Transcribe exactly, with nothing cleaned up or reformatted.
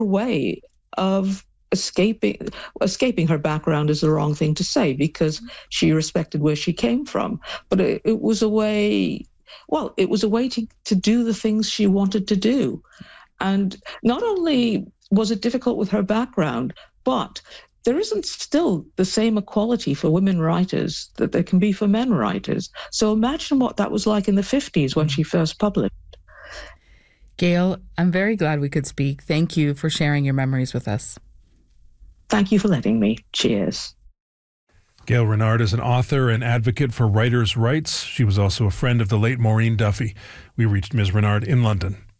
way of escaping escaping her background is the wrong thing to say, because she respected where she came from. But it, it was a way, well, it was a way to, to do the things she wanted to do. And not only was it difficult with her background, but there isn't still the same equality for women writers that there can be for men writers. So imagine what that was like in the fifties when she first published. Gail, I'm very glad we could speak. Thank you for sharing your memories with us. Thank you for letting me. Cheers. Gail Renard is an author and advocate for writers' rights. She was also a friend of the late Maureen Duffy. We reached Miz Renard in London.